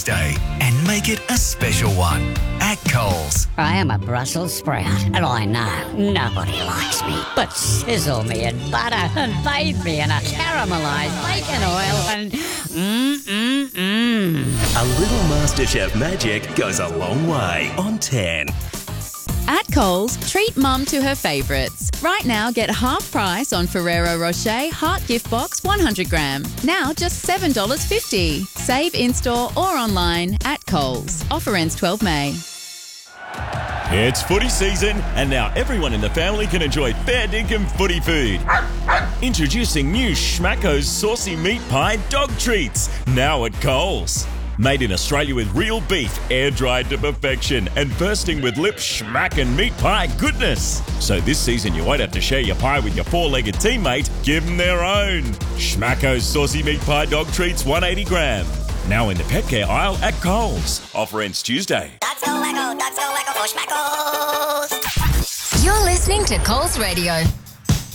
Tuesday and make it a special one at Coles. I am a Brussels sprout, and I know nobody likes me. But sizzle me in butter and bathe me in a caramelised bacon oil and A little MasterChef magic goes a long way on 10. At Coles, treat Mum to her favourites. Right now, get half price on Ferrero Rocher Heart Gift Box 100 gram. Now just $7.50. Save in-store or online at Coles. Offer ends 12 May. It's footy season, and now everyone in the family can enjoy fair dinkum footy food. Introducing new Schmacko's Saucy Meat Pie Dog Treats, now at Coles. Made in Australia with real beef, air-dried to perfection, and bursting with lip schmack and meat pie goodness. So this season you won't have to share your pie with your four-legged teammate, give them their own. Schmacko's Saucy Meat Pie Dog Treats 180 gram. Now in the pet care aisle at Coles. Offer ends Tuesday. Dogs go wacko for Schmackos. You're listening to Coles Radio.